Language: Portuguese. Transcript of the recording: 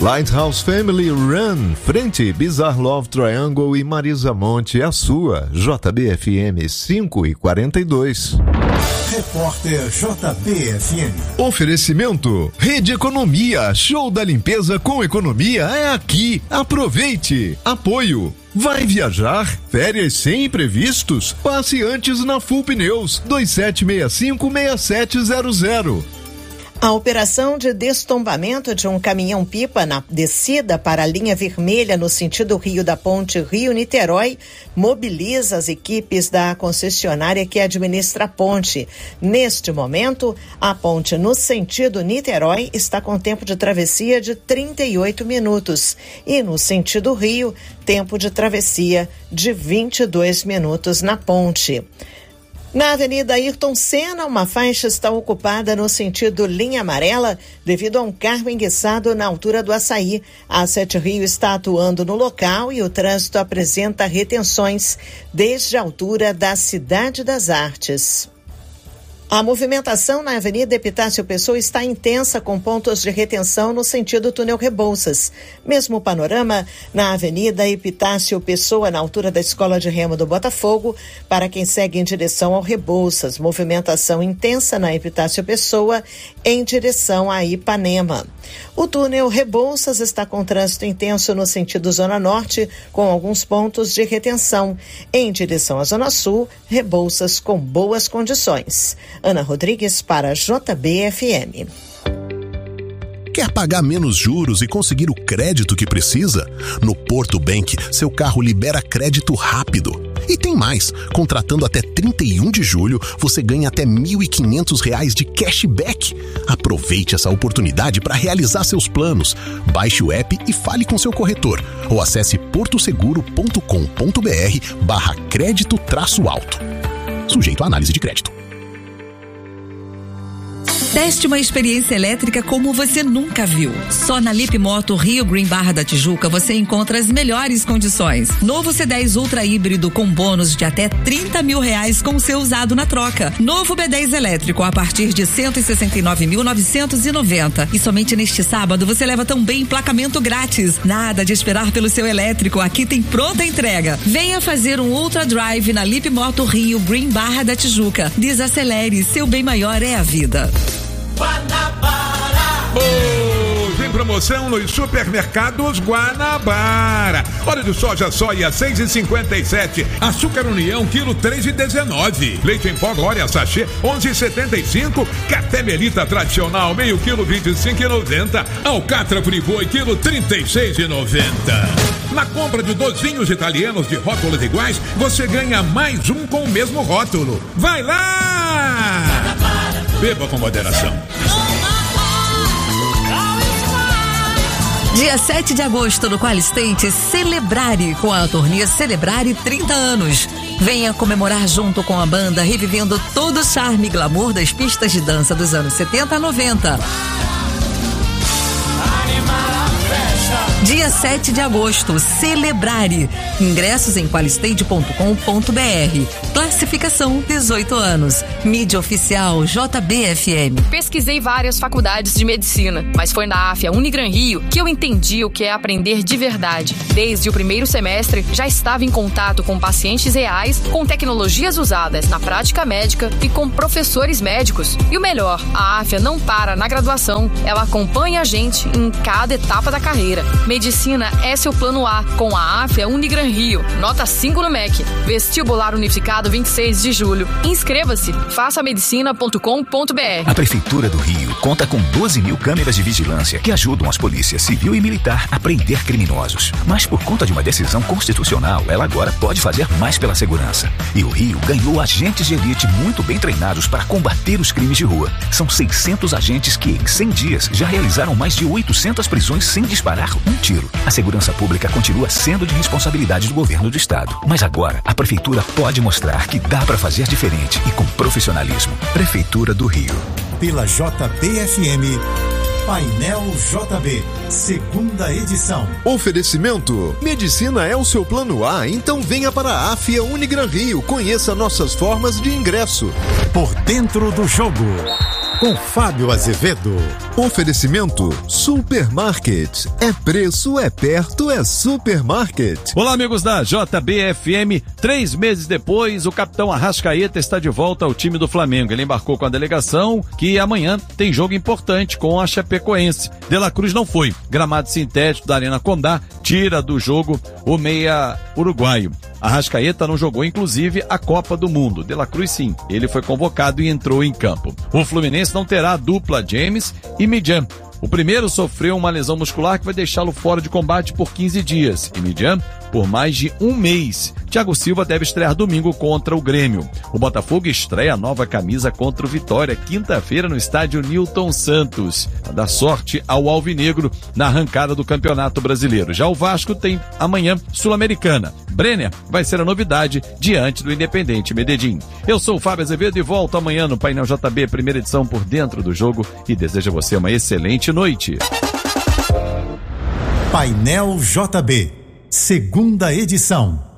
Lighthouse Family Run, frente Bizarre Love Triangle e Marisa Monte, a sua, JBFM 5:42. Repórter JBFM. Oferecimento, Rede Economia, show da limpeza com economia é aqui, aproveite. Apoio, vai viajar? Férias sem imprevistos? Passe antes na Full Pneus, 2765-6700. A operação de destombamento de um caminhão-pipa na descida para a linha vermelha no sentido Rio da Ponte Rio-Niterói mobiliza as equipes da concessionária que administra a ponte. Neste momento, a ponte no sentido Niterói está com tempo de travessia de 38 minutos e no sentido Rio, tempo de travessia de 22 minutos na ponte. Na Avenida Ayrton Senna, uma faixa está ocupada no sentido linha amarela devido a um carro enguiçado na altura do Açaí. A Sete Rio está atuando no local e o trânsito apresenta retenções desde a altura da Cidade das Artes. A movimentação na Avenida Epitácio Pessoa está intensa, com pontos de retenção no sentido túnel Rebouças. Mesmo panorama na Avenida Epitácio Pessoa, na altura da Escola de Remo do Botafogo, para quem segue em direção ao Rebouças. Movimentação intensa na Epitácio Pessoa, em direção a Ipanema. O túnel Rebouças está com trânsito intenso no sentido Zona Norte, com alguns pontos de retenção. Em direção à Zona Sul, Rebouças com boas condições. Ana Rodrigues para JBFM. Quer pagar menos juros e conseguir o crédito que precisa? No Porto Bank, seu carro libera crédito rápido. E tem mais, contratando até 31 de julho, você ganha até R$ 1.500 de cashback. Aproveite essa oportunidade para realizar seus planos. Baixe o app e fale com seu corretor. Ou acesse portoseguro.com.br/crédito-alto. Sujeito à análise de crédito. Teste uma experiência elétrica como você nunca viu. Só na Lip Moto Rio Green Barra da Tijuca você encontra as melhores condições. Novo C10 Ultra híbrido com bônus de até R$30 mil com o seu usado na troca. Novo B10 elétrico a partir de R$169.990. E somente neste sábado você leva também emplacamento grátis. Nada de esperar pelo seu elétrico, aqui tem pronta entrega. Venha fazer um Ultra Drive na Lip Moto Rio Green Barra da Tijuca. Desacelere, seu bem maior é a vida. Hoje em promoção nos supermercados Guanabara. Óleo de soja soia 6,57. Açúcar União quilo 3,19. Leite em pó Glória sachê 11,75. Café Melita tradicional meio quilo 25,90. Alcatra Friboi quilo 36,90. Na compra de 2 vinhos italianos de rótulos iguais, você ganha mais um com o mesmo rótulo. Vai lá! Beba com moderação. Dia 7 de agosto, no Qualistate, Celebrare, com a turnê Celebrare 30 anos. Venha comemorar junto com a banda, revivendo todo o charme e glamour das pistas de dança dos anos 70 a 90. Dia 7 de agosto, Celebrare. Ingressos em qualistate.com.br. Classificação 18 anos. Mídia oficial JBFM. Pesquisei várias faculdades de medicina, mas foi na AFIA Unigran Rio que eu entendi o que é aprender de verdade. Desde o primeiro semestre, já estava em contato com pacientes reais, com tecnologias usadas na prática médica e com professores médicos. E o melhor, a AFIA não para na graduação, ela acompanha a gente em cada etapa da carreira. Medicina é seu plano A, com a AFIA Unigran Rio. Nota 5 no MEC. Vestibular Unificado 26 de julho. Inscreva-se. façamedicina.com.br. A Prefeitura do Rio conta com 12 mil câmeras de vigilância que ajudam as polícias civil e militar a prender criminosos. Mas por conta de uma decisão constitucional, ela agora pode fazer mais pela segurança. E o Rio ganhou agentes de elite muito bem treinados para combater os crimes de rua. São 600 agentes que, em 100 dias, já realizaram mais de 800 prisões sem disparar um tiro. A segurança pública continua sendo de responsabilidade do governo do estado. Mas agora, a Prefeitura pode mostrar que dá para fazer diferente e com profissionalismo. Prefeitura do Rio. Pela JBFM, Painel JB, segunda edição. Oferecimento: medicina é o seu plano A, então venha para a AFIA Unigran Rio. Conheça nossas formas de ingresso. Por dentro do jogo. com Fábio Azevedo. Oferecimento Supermarket. É preço, é perto, é Supermarket. Olá, amigos da JBFM. 3 meses depois, o capitão Arrascaeta está de volta ao time do Flamengo. Ele embarcou com a delegação, que amanhã tem jogo importante com a Chapecoense. De la Cruz não foi. Gramado sintético da Arena Condá tira do jogo o meia uruguaio. Arrascaeta não jogou, inclusive, a Copa do Mundo. De la Cruz, sim. Ele foi convocado e entrou em campo. O Fluminense não terá a dupla James e Mijan. O primeiro sofreu uma lesão muscular que vai deixá-lo fora de combate por 15 dias. E Mijan por mais de um mês. Thiago Silva deve estrear domingo contra o Grêmio. O Botafogo estreia a nova camisa contra o Vitória, quinta-feira no estádio Nilton Santos. Dá sorte ao Alvinegro na arrancada do Campeonato Brasileiro. Já o Vasco tem amanhã Sul-Americana. Brenner vai ser a novidade diante do Independente Medellín. Eu sou o Fábio Azevedo e volto amanhã no Painel JB, primeira edição por dentro do jogo, e desejo a você uma excelente noite. Painel JB, segunda edição.